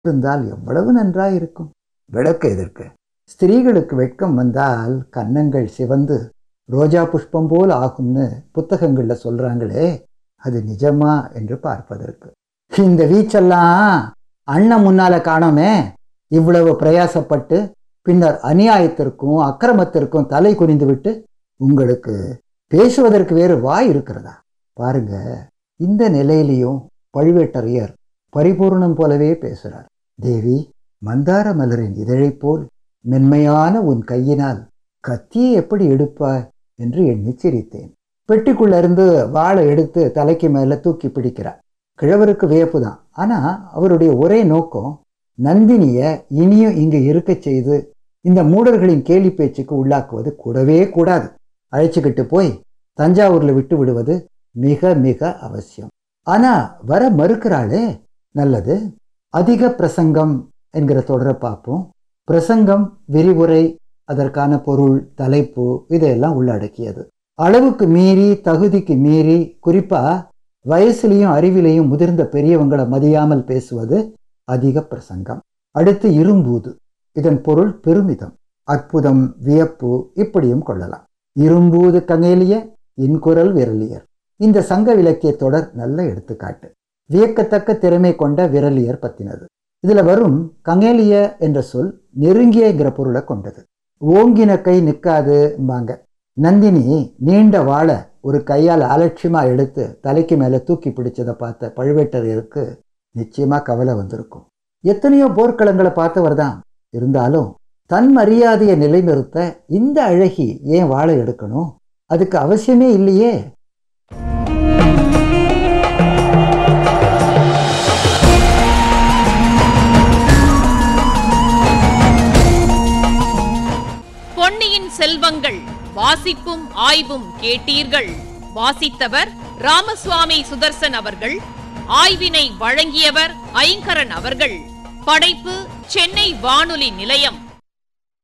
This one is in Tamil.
இருந்தால் எவ்வளவு நன்றாயிருக்கும். விளக்கு எதற்கு? ஸ்திரீகளுக்கு வெட்கம் வந்தால் கன்னங்கள் சிவந்து ரோஜா புஷ்பம் போல் ஆகும்னு புத்தகங்கள்ல சொல்றாங்களே, அது நிஜமா என்று பார்ப்பதற்கு. இந்த வீச்செல்லாம் அண்ணன் முன்னால காணோமே. இவ்வளவு பிரயாசப்பட்டு பின்னர் அநியாயத்திற்கும் அக்கிரமத்திற்கும் தலை குனிந்து விட்டு உங்களுக்கு பேசுவதற்கு வேறு வாய் இருக்கிறதா? பாருங்க, இந்த நிலையிலையும் பழுவேட்டரையர் பரிபூர்ணம் போலவே பேசுறார். தேவி, மந்தார மலரின் இதழைப் போல் மென்மையான உன் கையினால் கத்தியை எப்படி எடுப்பாய் என்று எண்ணி சிரித்தேன். பெட்டிக்குள்ள இருந்து வாளை எடுத்து தலைக்கு மேல தூக்கி பிடிக்கிறார். கிழவருக்கு வியப்பு தான். ஆனா அவருடைய ஒரே நோக்கம் நந்தினிய இனியும் இங்கு இருக்க செய்து இந்த மூடர்களின் கேலி பேச்சுக்கு உள்ளாக்குவது கூடவே கூடாது. அழைச்சுக்கிட்டு போய் தஞ்சாவூர்ல விட்டு விடுவது மிக மிக அவசியம். ஆனா வர மறுக்கிறாளே. நல்லது, அதிக பிரசங்கம் என்கிற தொடரை பார்ப்போம். பிரசங்கம், விரிவுரை, அதற்கான பொருள், தலைப்பு இதையெல்லாம் உள்ளடக்கியது. அளவுக்கு மீறி, தகுதிக்கு மீறி, குறிப்பா வயசுலையும் அறிவிலையும் முதிர்ந்த பெரியவங்களை மதியாமல் பேசுவது அதிக பிரசங்கம். அடுத்து இரும்பூது. இதன் பொருள் பெருமிதம், அற்புதம், வியப்பு இப்படியும் கொள்ளலாம். இரும்பூது கங்கேலிய இன்குரல் விரலியர். இந்த சங்க இலக்கிய தொடர் நல்ல எடுத்துக்காட்டு. வியக்கத்தக்க திறமை கொண்ட விரலியர் பத்தினது. இதுல வரும் கங்கேலிய என்ற சொல் நெருங்கியங்கிற பொருளை கொண்டது. ஓங்கின கை நிற்காதும்பாங்க. நந்தினி நீண்ட வாழை ஒரு கையால் அலட்சியமா எடுத்து தலைக்கு மேல தூக்கி பிடிச்சதை பார்த்த பழுவேட்டரையருக்கு நிச்சயமா கவலை வந்திருக்கும். எத்தனையோ போர்க்களங்களை பார்த்தவர் தான். இருந்தாலும் தன் மரியாதையை நிலைநிறுத்த இந்த அழகி ஏன் வாழை எடுக்கணும்? அதுக்கு அவசியமே இல்லையே. பொன்னியின் செல்வங்கள் வாசிப்பும் ஆய்வும் கேட்டீர்கள். வாசித்தவர் ராமசுவாமி சுதர்சன் அவர்கள். ஆய்வினை வழங்கியவர் ஐங்கரன் அவர்கள். படைப்பு சென்னை வானொலி நிலையம்.